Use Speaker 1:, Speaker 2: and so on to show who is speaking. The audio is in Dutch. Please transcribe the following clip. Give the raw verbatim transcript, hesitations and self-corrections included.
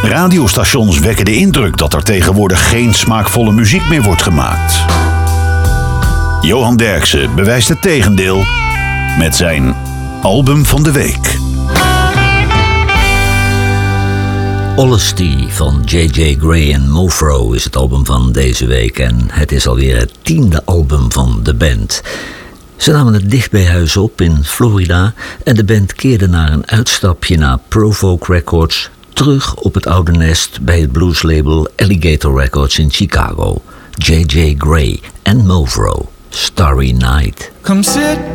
Speaker 1: Radiostations wekken de indruk dat er tegenwoordig geen smaakvolle muziek meer wordt gemaakt. Johan Derksen bewijst het tegendeel met zijn album van de week.
Speaker 2: Honesty van J J Grey en Mofro is het album van deze week en het is alweer het tiende album van de band. Ze namen het dicht bij huis op in Florida en de band keerde na een uitstapje naar Provoke Records terug op het oude nest bij het blueslabel Alligator Records in Chicago. J J Grey en Mofro, Starry Night.
Speaker 3: Come sit